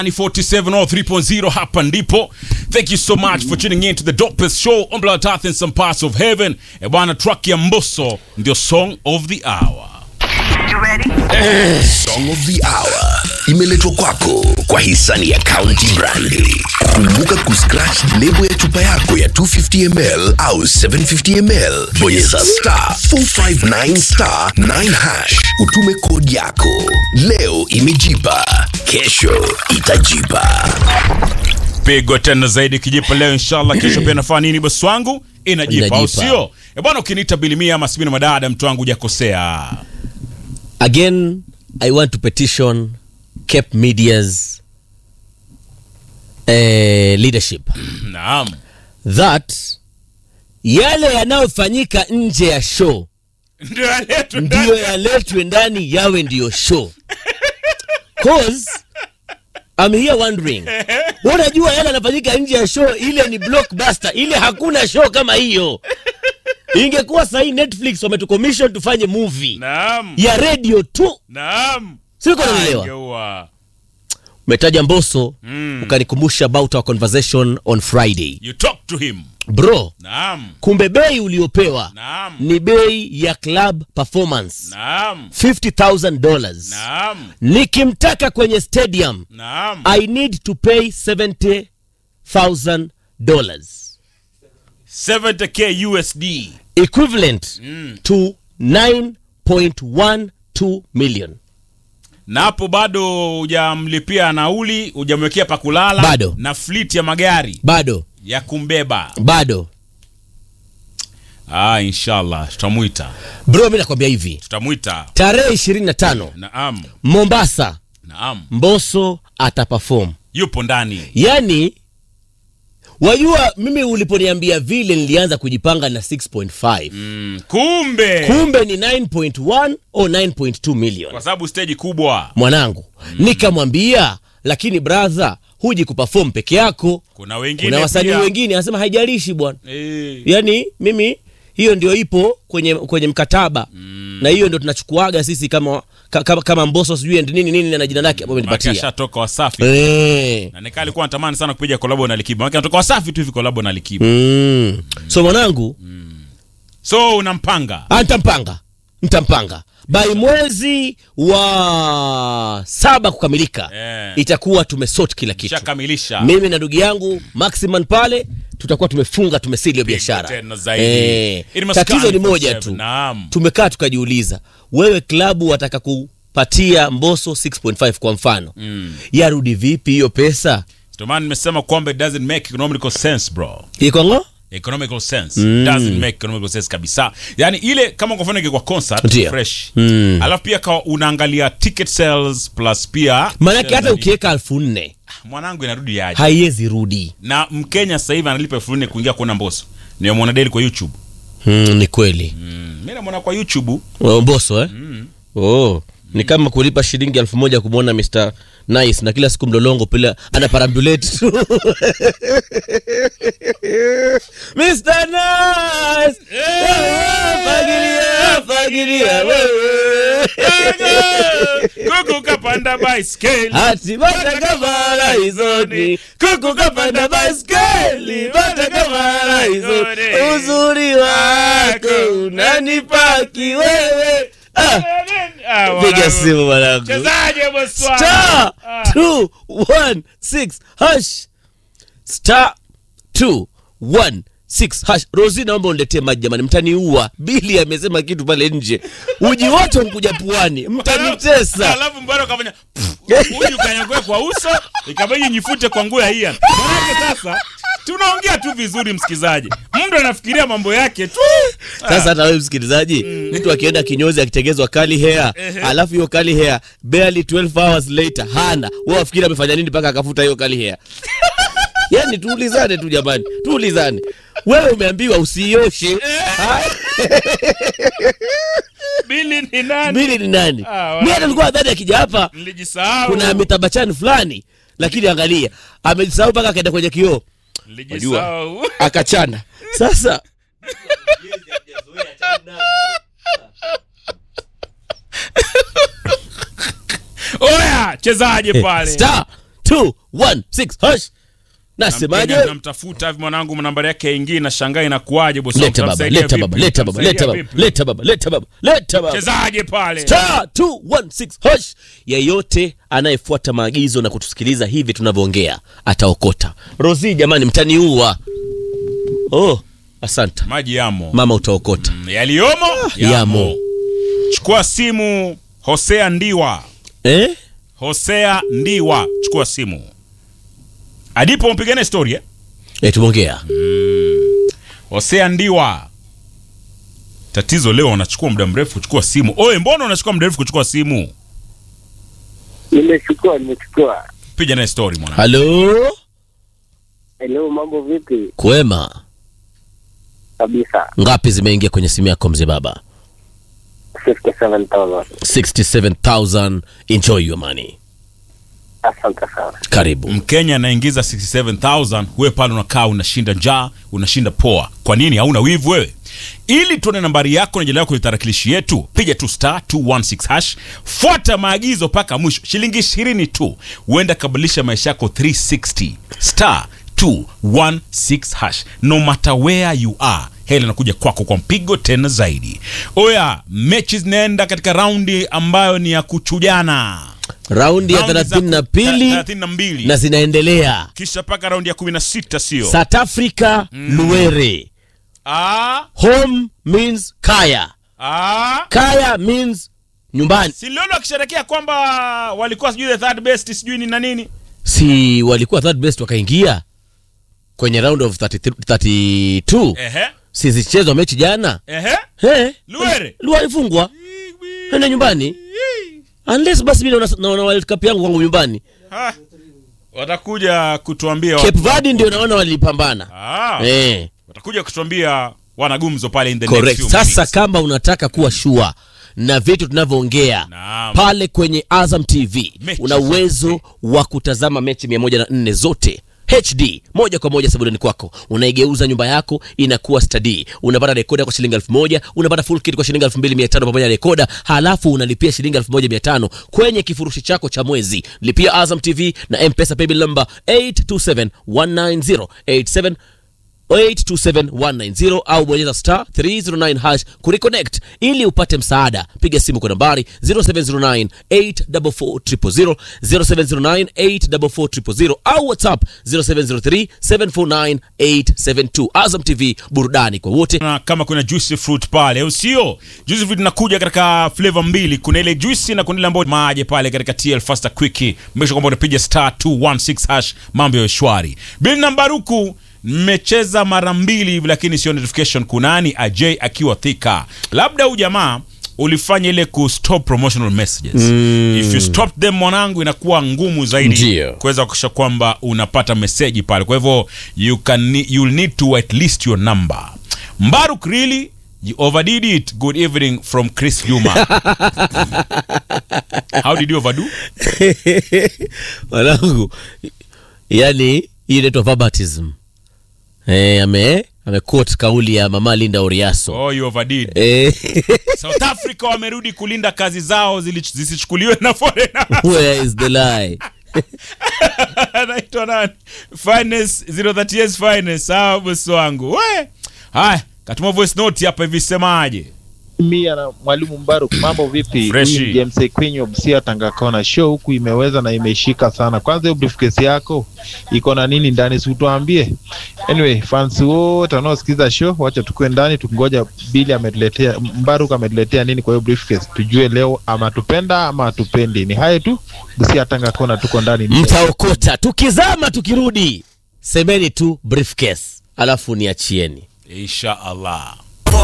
47 or 3.0 hapa ndipo. Thank you so much for tuning in to the dopest show on planet Earth and some parts of heaven. Bwana, track ya Mbosso ndio song of the hour. You ready? Song of the hour imeletwa kwako kwa hisani ya County Brandy. Kumbuka kuscratch lebo ya chupa yako ya 250ml au 750ml. Bonyeza *459*9#. Utume kodi yako. Leo imejipa, kesho itajipa. Pigo tena zaidi kijipa leo inshallah, kesho pia nafanya nini boss wangu? Inajipa au sio? Bwana, ukiniita bilimia ama sibini madada mtu wangu hujakosea. Again, I want to petition Cape Media's leadership. Naam. That yale yanayofanyika nje ya show ndio yaletwe ndani yawe ndio show. Cause I'm here wondering, unajua yale yanafanyika nje ya show ile ni blockbuster, ile hakuna show kama hiyo. Ingekuwa sahi Netflix wametucommission tufanye movie. Naam. Ya radio tu. Naam. Siko naelewa. Umetaja Mbosso, ukanikumbusha about our conversation on Friday. You talk to him. Bro. Naam. Kumbe bei uliopewa. Naam. Ni bei ya club performance. Naam. $50,000. Naam. Nikimtaka kwenye stadium. Naam. I need to pay $70,000. 70k USD. Equivalent to 9.12 million. Na hapo bado hujamlipia nauli, hujamwekea pa kulala bado, na fleet ya magari bado ya kumbeba bado. Inshallah tutamuita. Bro, mimi nakwambia hivi, tutamuita tarehe 25. Naam. Mombasa. Naam. Mbosso ataperform. Yupo ndani. Yani wajua mimi uliponiambia vile nilianza kujipanga na 6.5. Kumbe ni 9.1 au 9.2 million. Kwa sababu stage kubwa. Mwanangu, nikamwambia lakini brother, huji kuperform peke yako. Kuna wengine, kuna wasanii wengine anasema haijalishi bwana. Yani mimi hiyo ndio ipo kwenye mkataba. Na hiyo ndio tunachukuaga sisi kama Mbosso sijui nini na jina lake hapo amenipatia. Akashatoka Wasafi. Na nikali alikuwa anatamani sana kupiga collab na Alikiba. Maana anatoka Wasafi tu hivi collab na Alikiba. So mwanangu, so unampanga? Nitampanga. By mwezi wa 7 kukamilika, itakuwa tumesort kila kitu. Shakamilisha. Mimi na ndugu yangu Maximan pale tutakuwa tumefunga, tumesili biashara. Tatizo ni moja tu. Naam. Tumekaa tukajiuliza, wewe klabu wataka kupatia Mbosso 6.5 kwa mfano. Yarudi vipi hiyo pesa? Ndio maana nimesema kwamba it doesn't make economical sense bro. Iko economical sense. Doesn't make economical sense kabisa. Yani ile kama kwa mfano ingekuwa concert fresh. Alafu pia kwa unaangalia ticket sales plus pia maana hata ukiweka 4,000 mwanangu inarudi aje? Haiwezi rudi. Na Mkenya sasa hivi analipa 4,000 kuingia kuona Mbosso. Ni muona daily kwa YouTube. Ni kweli. Mimi namuona kwa YouTube. Mbosso ni kama kulipa shilingi 1,000 kumuona Mr. Nice na kila siku mlolongo pila ana parambulate. Mr. Nice. Fagilia wewe. Kuku kapanda bicycle. Ati bata kabala izoni. Kuku kapanda bicycle. Bata kabala izoni. Uzuri wako unanipaki wewe. Piga simu mwanangu. Chezaje boss wangu? *216#. Rosie, naomba uniletee maji jamani, mtaniua. Bili amesema kitu pale nje. Uji wote mkuja puani, mtanitesa. Alafu mbona kafanya uji kanyagwe kwa uso, ikabidi nyifute kwa nguo ya hia. Maana sasa tunaongea tu vizuri msikizaji. Mtu anafikiria mambo yake tu. Sasa hata wewe msikilizaji, mtu akienda kinyozi akitengezwa curly hair, alafu hiyo curly hair barely 12 hours later hana. Wewe wafikiri amefanya nini mpaka akafuta hiyo curly hair? Yani tuulizane tu jamani, tuulizane. Wewe umeambiwa usioshe. Bili ni nani? Mimi hata nilikuwa nadhani akija hapa nilijisahau. Kuna mitabachani fulani, lakini angalia, amejisahau mpaka akaenda kwenye kioo. Nilijisahau. Akachana. Sasa Oya, chezaje pale? 216 hash. Nasemaje? Namtafuta hivi mwanangu, nambari yake ingine na shangaa inakuaje boss. Leta baba. Chezaje pale? Star 216 hash. Yeyote anayefuata maagizo na kutusikiliza hivi tunavyoongea ataokota. Rozi jamani, mtaniua. Asante. Maji yamo. Mama utaokota. Yaliomo? Yamo. Chukua simu Hosea Ndiwa. Hosea Ndiwa, chukua simu. Adipo mpigane story tumeongea. Hosea Ndiwa. Tatizo leo unachukua muda mrefu kuchukua simu. Mbona unachukua muda mrefu kuchukua simu? Nimechukua. Piga na story mwana. Hello, mambo vipi? Kwema. Kabisa. Ngapi zimeingia kwenye simu yako mzee baba? 67,000. Enjoy your money. Asante sana. Karibu. Mkenya anaingiza 67,000, wewe pale unakaa unashinda njaa, unashinda poa. Kwa nini hauna wivu wewe? Ili tuone nambari yako na jina lako kwenye tarakilishi yetu, piga tu star 216 hash. Fuata maagizo paka mwisho. Shilingi 20 tu. Uenda kabadilisha maisha yako 360. Star 216 hash. No matter where you are, hela inakuja kwako kwa mpigo tena zaidi. Mechi zinaenda katika raundi ambayo ni ya kuchujana. Raundi ya 32 na zinaendelea. Kisha paka raundi ya 16 sio? South Africa, Luere. Home means kaya. Kaya means nyumbani. Si lolo akisherekea kwamba walikuwa sijui the third best sijui ni na nini? Si walikuwa third best wakaingia kwenye round of 32. Si zichezwa mechi jana. Luere ifungwa. Hana nyumbani. Unless basi mimi naona World Cup yangu kwangu nyumbani. Watakuja kutuambia Cape Verde ndio naona walipambana. Watakuja kutuambia wanagumzo pale in the correct. Next few Sasa minutes. Kama unataka kuwa sure na vitu tunavyoongea pale kwenye Azam TV, una uwezo wa kutazama mechi 104 zote HD moja kwa moja sebuleni kwako. Unaigeuza nyumba yako inakuwa study. Unapata rekoda kwa shilingi 1000, unapata full kit kwa shilingi 2500 pamoja na rekoda, halafu unalipia shilingi 1500 kwenye kifurushi chako cha mwezi. Lipia Azam TV na M-Pesa paybill number 827190 827-190 au bonyeza star 309 hash kureconnect ili upate msaada. Piga simu kwa nambari 0709-844-000, 0709-844-000 au WhatsApp 0703-749-872. Azam TV, burudani kwa wote. Na kama kuna juicy fruit pale, usio juicy fruit inakuja katika flavor mbili. Kuna ile juicy na kuna ile ambayo maji pale katika TL Faster Quickie. Make sure kwamba unapiga star 216 hash, mambo ya shwari. Bila nambaruku mmecheza mara mbili hivi lakini sio notification. Kunani Ajay akiwa Thika. Labda huyu jamaa ulifanya ile ku stop promotional messages. If you stop them mwanangu inakuwa ngumu zaidi kuweza kuhakikisha kwamba unapata message pale. Kwa hivyo you'll need to at least your number. Mbaruk, really you overdid it. Good evening from Chris Juma. How did you overdo? Mwanangu, yani hii inaitwa verbatism. Quote kauli ya Mama Linda Oriaso. You overdid. South Africa wamerudi kulinda kazi zao zisichukuliwe na foreigner. Where is the lie? Naitwa nani? Finance 030 years finance. Bosi wangu. Haya, katuma voice note hapa hivi semaje? Mimi na Mwalimu Mbaruk, mambo vipi? James Kwenyo Busia Tanga Kona. Show huku imeweza na imeshika sana. Kwanza hiyo briefcase yako iko na nini ndani, si utuambie? Anyway, fans wote wanaosikiza show, wacha tukue ndani tukingoja Billy ametuletea, Mbaruk ametuletea nini kwa hiyo briefcase. Tujue leo ama tupenda ama atupendi. Ni hayo tu. Busia Tanga Kona tuko ndani. Mtaokota. Tukizama tukirudi, semeni tu briefcase. Alafu niachieni. Insha Allah.